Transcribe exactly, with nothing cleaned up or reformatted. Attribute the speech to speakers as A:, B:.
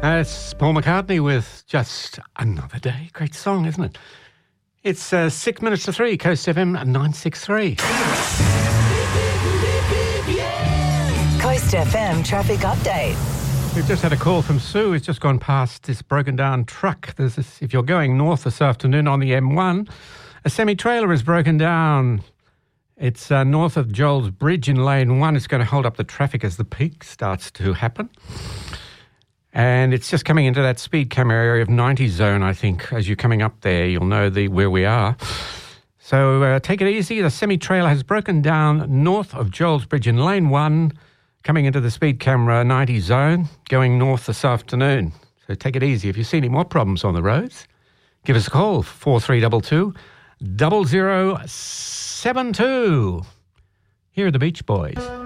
A: Uh, it's Paul McCartney with Just Another Day. Great song, isn't it? It's uh, six minutes to three, Coast F M nine sixty-three.
B: Coast F M traffic update.
A: We've just had a call from Sue who's just gone past this broken down truck. There's this, if you're going north this afternoon on the M one, a semi-trailer is broken down. It's uh, north of Joel's Bridge in lane one. It's going to hold up the traffic as the peak starts to happen. And it's just coming into that speed camera area of ninety zone, I think. As you're coming up there, you'll know the where we are. So uh, take it easy. The semi-trailer has broken down north of Joel's Bridge in lane one, coming into the speed camera ninety zone, going north this afternoon. So take it easy. If you see any more problems on the roads, give us a call, four three two two, zero zero seven two. Here are the Beach Boys.